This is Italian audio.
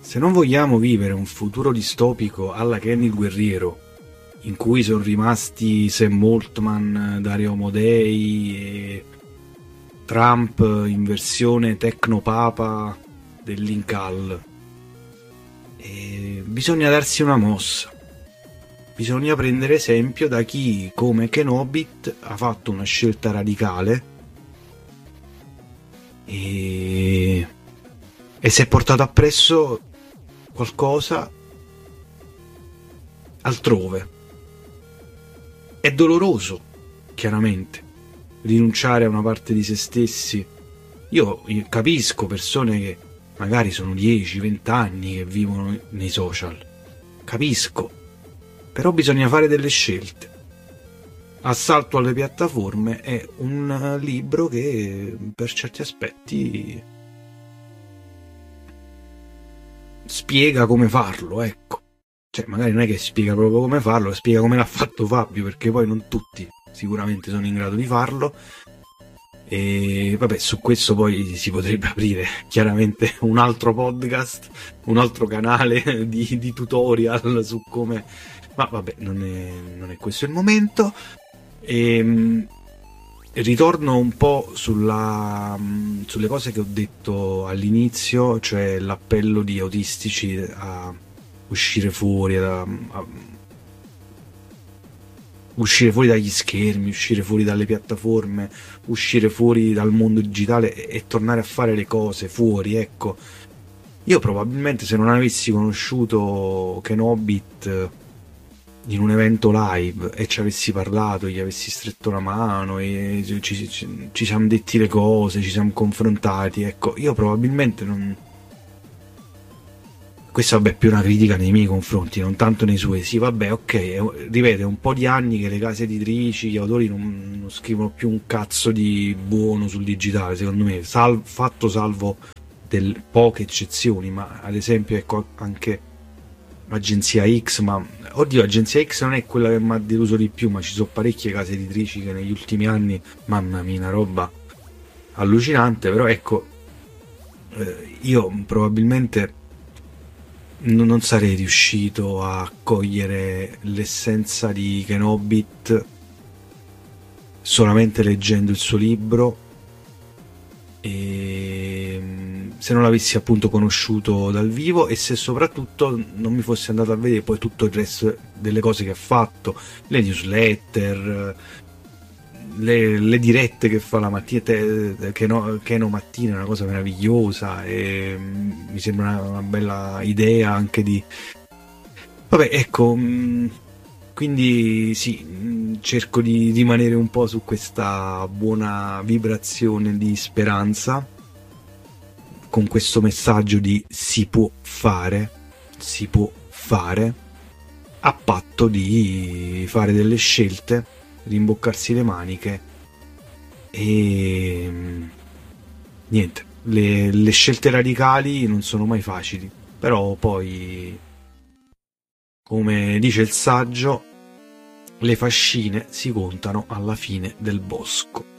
Se non vogliamo vivere un futuro distopico alla Kenny il Guerriero, in cui sono rimasti Sam Altman, Dario Amodei e Trump in versione tecnopapa dell'Incal, bisogna darsi una mossa. Bisogna prendere esempio da chi, come Kenobit, ha fatto una scelta radicale e si è portato appresso qualcosa altrove. È doloroso, chiaramente, rinunciare a una parte di se stessi. Io capisco persone che magari sono 10-20 anni che vivono nei social. Capisco. Però bisogna fare delle scelte. Assalto alle piattaforme è un libro che per certi aspetti spiega come farlo, ecco. Cioè, magari non è che spiega proprio come farlo, spiega come l'ha fatto Fabio, perché poi non tutti sicuramente sono in grado di farlo. E vabbè, su questo poi si potrebbe aprire chiaramente un altro podcast, un altro canale di tutorial su come... Ma vabbè, non è questo il momento. Ritorno un po' sulle cose che ho detto all'inizio, cioè l'appello di autistici a uscire fuori, uscire fuori dagli schermi, uscire fuori dalle piattaforme, uscire fuori dal mondo digitale e tornare a fare le cose fuori, ecco. Io probabilmente, se non avessi conosciuto Kenobit in un evento live e ci avessi parlato, gli avessi stretto la mano e ci siamo detti le cose, ci siamo confrontati, ecco, io probabilmente non... Questa vabbè è più una critica nei miei confronti, non tanto nei suoi. Sì, vabbè, ok, ripeto, è un po' di anni che le case editrici, gli autori non scrivono più un cazzo di buono sul digitale, secondo me, fatto salvo delle poche eccezioni, ma ad esempio ecco anche Agenzia X, ma oddio, Agenzia X non è quella che mi ha deluso di più, ma ci sono parecchie case editrici che negli ultimi anni, mamma mia, una roba allucinante. Però ecco, io probabilmente non sarei riuscito a cogliere l'essenza di Kenobit solamente leggendo il suo libro, e se non l'avessi appunto conosciuto dal vivo, e se soprattutto non mi fossi andato a vedere poi tutto il resto delle cose che ha fatto, le newsletter, le dirette che fa la mattina, Keno mattina, è una cosa meravigliosa, e mi sembra una bella idea anche di... Vabbè, ecco, quindi sì, cerco di rimanere un po' su questa buona vibrazione di speranza, con questo messaggio di si può fare, a patto di fare delle scelte, rimboccarsi le maniche e niente, le scelte radicali non sono mai facili, però poi, come dice il saggio, le fascine si contano alla fine del bosco.